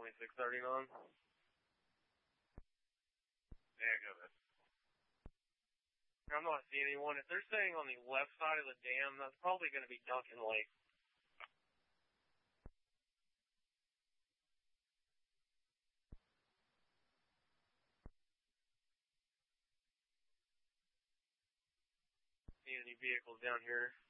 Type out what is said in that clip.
2639. Yeah, go ahead. I'm not seeing anyone. If they're staying on the left side of the dam, that's probably going to be Duncan Lake. See any vehicles down here?